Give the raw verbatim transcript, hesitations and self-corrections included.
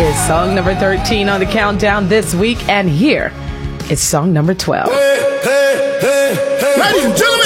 is song number thirteen on the countdown this week, and here is song number twelve. Hey, hey, hey, hey. Ladies and gentlemen.